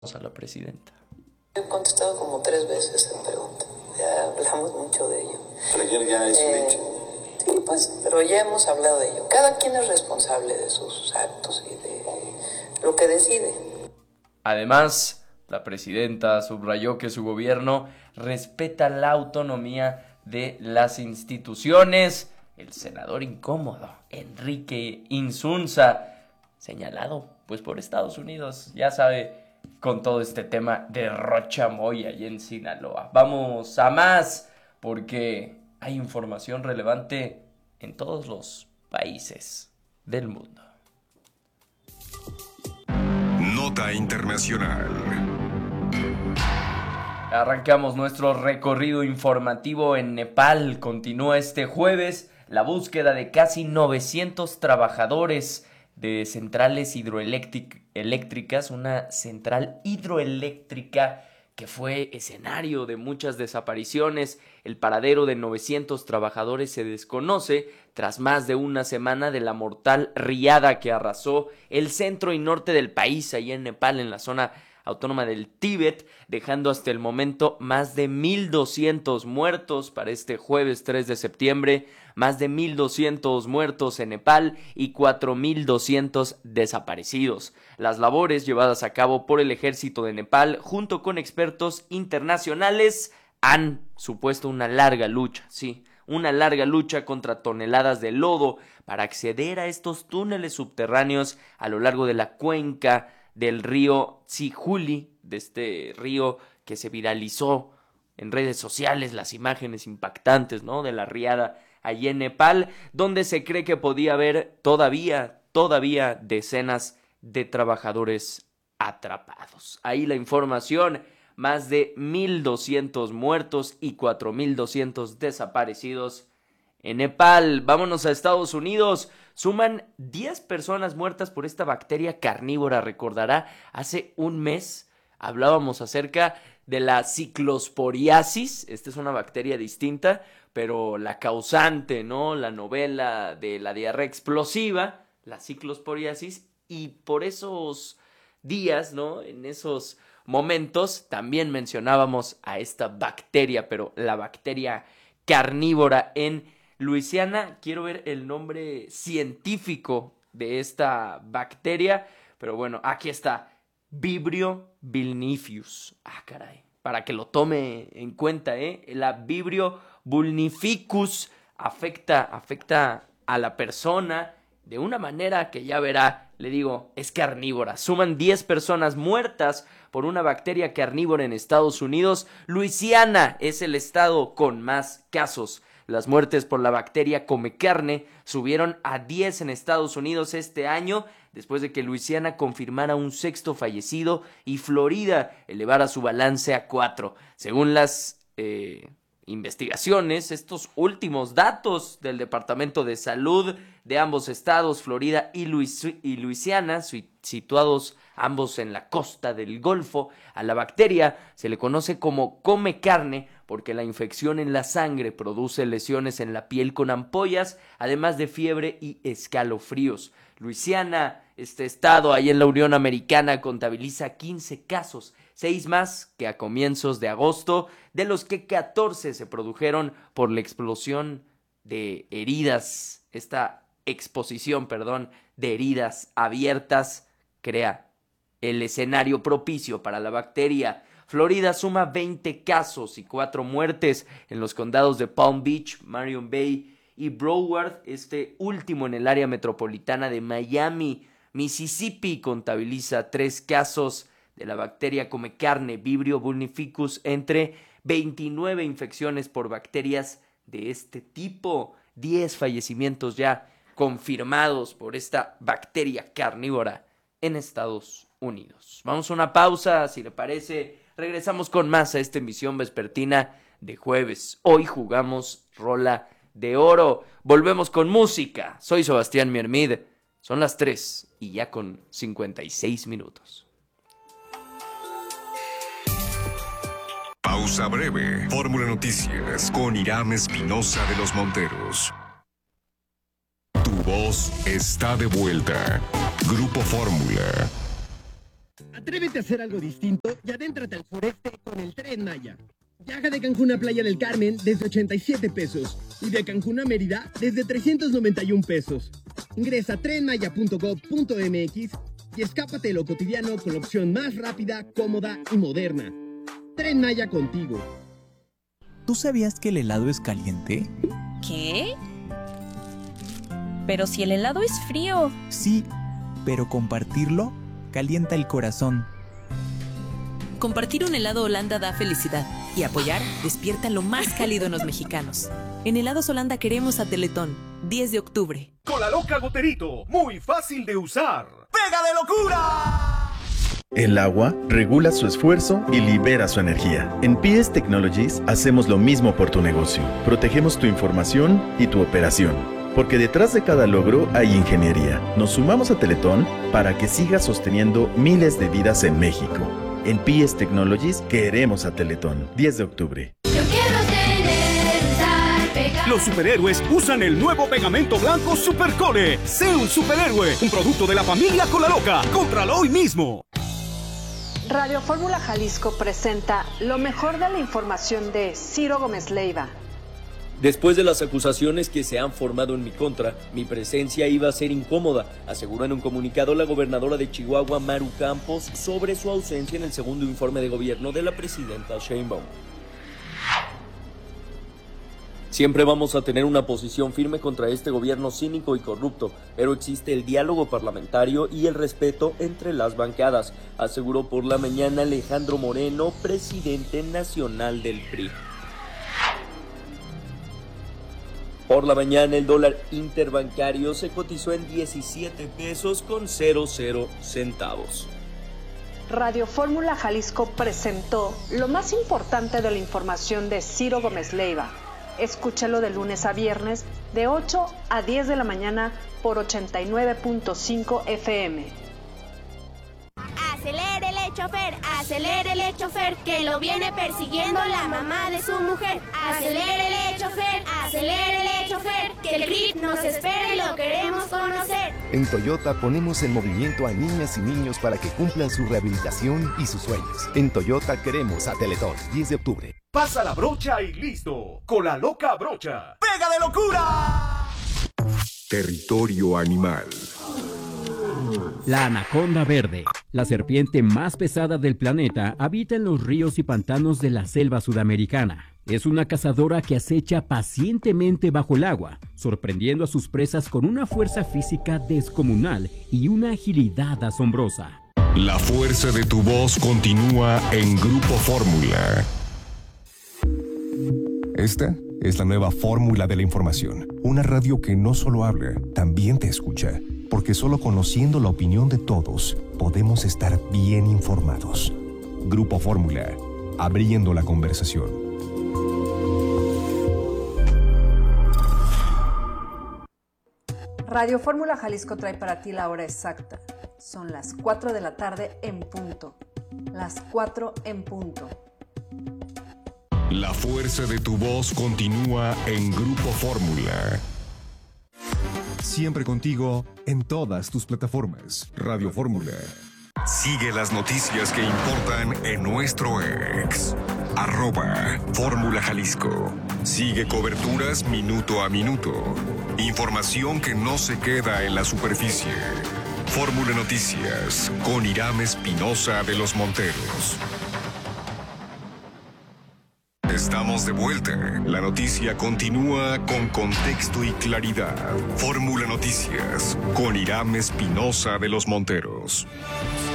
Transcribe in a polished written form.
A la presidenta. He contestado como 3 veces esa pregunta. Ya hablamos mucho de ello. Pero ayer ya es un hecho. Sí, pues, pero ya hemos hablado de ello. Cada quien es responsable de sus actos y de lo que decide. Además, la presidenta subrayó que su gobierno respeta la autonomía de las instituciones. El senador incómodo, Enrique Insunza, señalado pues por Estados Unidos, ya sabe, con todo este tema de Rocha Moya y en Sinaloa. Vamos a más, porque hay información relevante en todos los países del mundo. Nota Internacional. Arrancamos nuestro recorrido informativo en Nepal. Continúa este jueves la búsqueda de casi 900 trabajadores de centrales hidroeléctricas, una central hidroeléctrica que fue escenario de muchas desapariciones. El paradero de 900 trabajadores se desconoce tras más de una semana de la mortal riada que arrasó el centro y norte del país, ahí en Nepal, en la zona autónoma del Tíbet, dejando hasta el momento más de 1,200 muertos para este jueves 3 de septiembre, más de 1,200 muertos en Nepal y 4,200 desaparecidos. Las labores llevadas a cabo por el ejército de Nepal, junto con expertos internacionales, han supuesto una larga lucha, una larga lucha contra toneladas de lodo para acceder a estos túneles subterráneos a lo largo de la cuenca del río Tsijuli, de este río que se viralizó en redes sociales, las imágenes impactantes, de la riada allí en Nepal, donde se cree que podía haber todavía decenas de trabajadores atrapados. Ahí la información, más de 1,200 muertos y 4,200 desaparecidos en Nepal. Vámonos a Estados Unidos. Suman 10 personas muertas por esta bacteria carnívora. Recordará, hace un mes hablábamos acerca de la ciclosporiasis. Esta es una bacteria distinta, pero la causante, la novela de la diarrea explosiva, la ciclosporiasis, y por esos días, en esos momentos, también mencionábamos a esta bacteria, pero la bacteria carnívora en Luisiana. Quiero ver el nombre científico de esta bacteria, pero bueno, aquí está, Vibrio vulnificus. Caray, para que lo tome en cuenta, la Vibrio vulnificus afecta a la persona de una manera que ya verá, le digo, es carnívora. Suman 10 personas muertas por una bacteria carnívora en Estados Unidos. Luisiana es el estado con más casos. Las muertes por la bacteria come carne subieron a 10 en Estados Unidos este año, después de que Luisiana confirmara un 6º fallecido y Florida elevara su balance a 4. Según las investigaciones, estos últimos datos del Departamento de Salud de ambos estados, Florida y Luisiana, situados ambos en la costa del Golfo, a la bacteria se le conoce como come carne porque la infección en la sangre produce lesiones en la piel con ampollas, además de fiebre y escalofríos. Luisiana, este estado ahí en la Unión Americana, contabiliza 15 casos, 6 más que a comienzos de agosto, de los que 14 se produjeron por la exposición de heridas. Esta exposición, de heridas abiertas crea el escenario propicio para la bacteria. Florida suma 20 casos y 4 muertes en los condados de Palm Beach, Marion Bay y Broward, este último en el área metropolitana de Miami. Mississippi contabiliza 3 casos de la bacteria come carne Vibrio vulnificus entre 29 infecciones por bacterias de este tipo. 10 fallecimientos ya confirmados por esta bacteria carnívora en Estados Unidos. Vamos a una pausa, si le parece. Regresamos con más a esta emisión vespertina de jueves. Hoy jugamos Rola de Oro. Volvemos con música. Soy Sebastián Miermid. Son las 3 y ya con 56 minutos. Pausa breve. Fórmula Noticias con Irán Espinosa de los Monteros. Tu voz está de vuelta. Grupo Fórmula. Atrévete hacer algo distinto y adéntrate al sureste con el Tren Maya. Viaja de Cancún a Playa del Carmen desde 87 pesos y de Cancún a Mérida desde 391 pesos. Ingresa a trenmaya.gov.mx y escápate de lo cotidiano con la opción más rápida, cómoda y moderna. Tren Maya contigo. ¿Tú sabías que el helado es caliente? ¿Qué? Pero si el helado es frío. Sí, pero compartirlo calienta el corazón. Compartir un helado Holanda da felicidad y apoyar despierta lo más cálido en los mexicanos. En Helados Holanda queremos a Teletón, 10 de octubre. Con la loca Goterito, muy fácil de usar. ¡Pega de locura! El agua regula su esfuerzo y libera su energía. En PS Technologies hacemos lo mismo por tu negocio. Protegemos tu información y tu operación. Porque detrás de cada logro hay ingeniería. Nos sumamos a Teletón para que sigas sosteniendo miles de vidas en México. En PS Technologies queremos a Teletón. 10 de octubre. Yo quiero tener, usar, pegar. Los superhéroes usan el nuevo pegamento blanco Supercole. Sé un superhéroe, un producto de la familia Cola Loca. Cómpralo hoy mismo. Radio Fórmula Jalisco presenta lo mejor de la información de Ciro Gómez Leiva. Después de las acusaciones que se han formado en mi contra, mi presencia iba a ser incómoda, aseguró en un comunicado la gobernadora de Chihuahua, Maru Campos, sobre su ausencia en el segundo informe de gobierno de la presidenta Sheinbaum. Siempre vamos a tener una posición firme contra este gobierno cínico y corrupto, pero existe el diálogo parlamentario y el respeto entre las bancadas, aseguró por la mañana Alejandro Moreno, presidente nacional del PRI. Por la mañana el dólar interbancario se cotizó en 17 pesos con 00 centavos. Radio Fórmula Jalisco presentó lo más importante de la información de Ciro Gómez Leiva. Escúchalo de lunes a viernes de 8 a 10 de la mañana por 89.5 FM. Acelérele chofer, que lo viene persiguiendo la mamá de su mujer. Acelérele chofer, que el grip nos espera y lo queremos conocer. En Toyota ponemos en movimiento a niñas y niños para que cumplan su rehabilitación y sus sueños. En Toyota queremos a Teletón, 10 de octubre. Pasa la brocha y listo. Con la loca brocha. ¡Pega de locura! Territorio animal. La anaconda verde, la serpiente más pesada del planeta, habita en los ríos y pantanos de la selva sudamericana. Es una cazadora que acecha pacientemente bajo el agua, sorprendiendo a sus presas con una fuerza física descomunal y una agilidad asombrosa. La fuerza de tu voz continúa en Grupo Fórmula. Esta es la nueva fórmula de la información. Una radio que no solo habla, también te escucha. Porque solo conociendo la opinión de todos, podemos estar bien informados. Grupo Fórmula, abriendo la conversación. Radio Fórmula Jalisco trae para ti la hora exacta. Son las 4 de la tarde en punto. Las 4 en punto. La fuerza de tu voz continúa en Grupo Fórmula. Siempre contigo en todas tus plataformas. Radio Fórmula. Sigue las noticias que importan en nuestro ex. @Fórmula Jalisco. Sigue coberturas minuto a minuto. Información que no se queda en la superficie. Fórmula Noticias con Irán Espinosa de los Monteros. Estamos de vuelta. La noticia continúa con contexto y claridad. Fórmula Noticias con Irán Espinosa de los Monteros.